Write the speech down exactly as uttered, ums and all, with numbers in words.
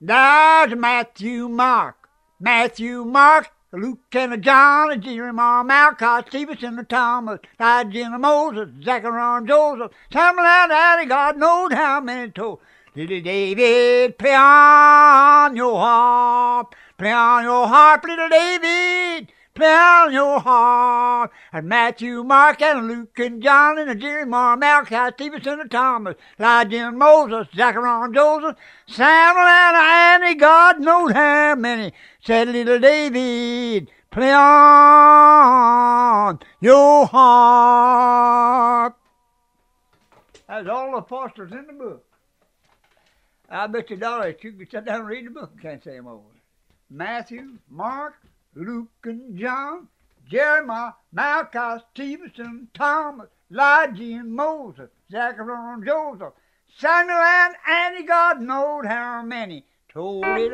There's Matthew, Mark, Matthew, Mark, Luke and John, and Jeremiah, Malachi, Stephen, and Thomas, Elijah and Moses, Zechariah and Joseph, Samuel and Annie, God knows how many told. Little David, play on your harp, play on your harp, little David, play on your harp. And Matthew, Mark, and Luke and John, and Jeremiah, Malachi, Stephen, and Thomas, Elijah and Moses, Zechariah and Joseph, Samuel and Annie, God knows how many. Said little David, play on your harp. That's all the apostles in the book. I bet you dollars you could sit down and read the book and can't say them all. Matthew, Mark, Luke and John, Jeremiah, Malachi, Stevenson, Thomas, Elijah and Moses, Zechariah and Joseph, Samuel and Annie, God knows how many. Told it